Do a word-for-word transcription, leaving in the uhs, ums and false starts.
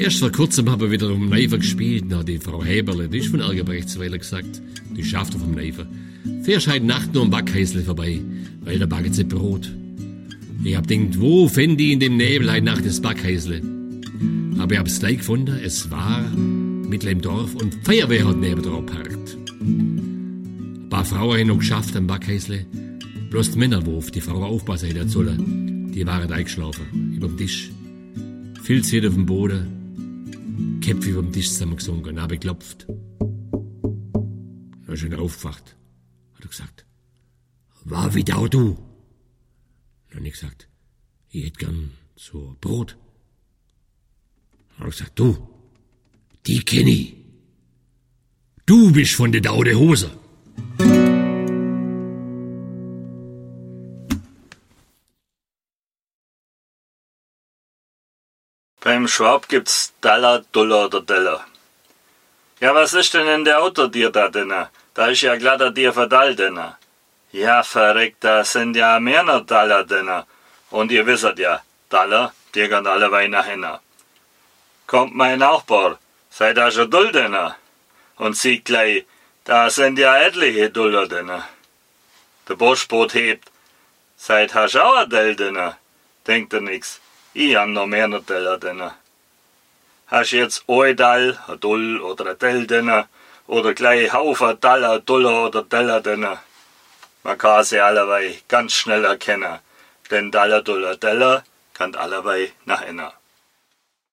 Erst vor kurzem haben wir wieder um Neifer gespielt, na die Frau Häberle, die ist von Ergebrechtsweiler gesagt, die schafft vom Neifer. Fährst heute Nacht nur am Backhäusle vorbei, weil da backen sie Brot. Ich hab gedacht, wo fänd ich in dem Nebel heute Nacht das Backhäusle? Aber ich hab's gleich gefunden, es war mitten im Dorf und die Feuerwehr hat neben drauf geparkt. Ein paar Frauen haben noch geschafft am Backhäusle, bloß die Männer, wo auf die Frau aufpassen hätten sollen, die waren eingeschlafen, über dem Tisch. Filz hier auf dem Boden, Köpfe über dem Tisch zusammengesunken, habe geklopft. Dann ist er aufgewacht. Hat er gesagt, war wieder auch du? Dann habe ich gesagt, ich hätte gern so Brot. Dann hat er gesagt, du, die kenn ich. Du bist von der Daude Hose. Beim Schwab gibt's Dollar, Dollar oder Dollar. Ja, was ist denn in der Auto dir da drinnen? Da ist ja glatter dir verdall drinnen. Ja, verreckt, da sind ja mehr noch Dollar drinnen. Und ihr wisset ja, Dollar, die gehen alle wei nach hinten. Kommt mein Nachbar, seid da schon Dull drinnen? Und sieht gleich, da sind ja etliche Dollar drinnen. Der Buschboot hebt, seid hast auch ein Dell drinnen? Denkt er nix. Ich hab noch mehr noch Teller drinnen. Hast jetzt ein Dall, ein Dull oder ein Tell drinnen, oder gleich Haufen Daller, Duller oder Teller drinnen? Man kann sie allebei ganz schnell erkennen, denn Daller, Duller, Teller kann allebei nach innen.